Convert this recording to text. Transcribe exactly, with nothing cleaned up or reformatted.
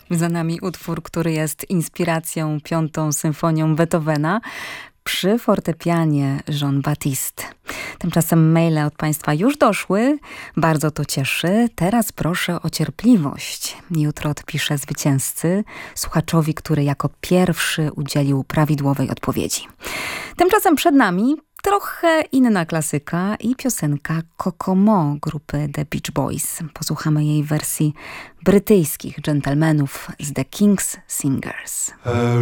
Za nami utwór, który jest inspiracją piątą symfonią Beethovena przy fortepianie Jean-Baptiste. Tymczasem maile od Państwa już doszły. Bardzo to cieszy. Teraz proszę o cierpliwość. Jutro odpiszę zwycięzcy, słuchaczowi, który jako pierwszy udzielił prawidłowej odpowiedzi. Tymczasem przed nami trochę inna klasyka i piosenka Kokomo grupy The Beach Boys. Posłuchamy jej wersji brytyjskich dżentelmenów z The King's Singers.